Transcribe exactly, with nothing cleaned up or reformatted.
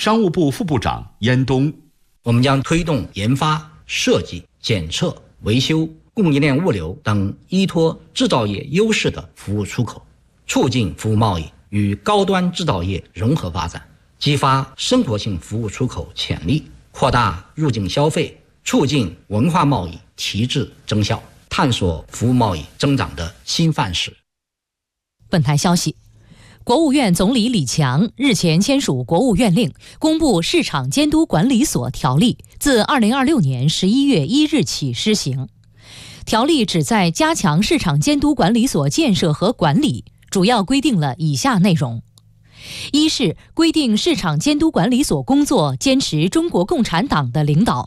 商务部副部长燕东。 我们将推动研发、设计、检测、维修、供应链物流等依托制造业优势的服务出口，促进服务贸易与高端制造业融合发展，激发生活性服务出口潜力，扩大入境消费，促进文化贸易提质增效，探索服务贸易增长的新范式。 本台消息，国务院总理李强日前签署国务院令，公布《市场监督管理所条例》，自二零二六年十一月一日起施行。条例旨在加强市场监督管理所建设和管理，主要规定了以下内容：一是规定市场监督管理所工作坚持中国共产党的领导，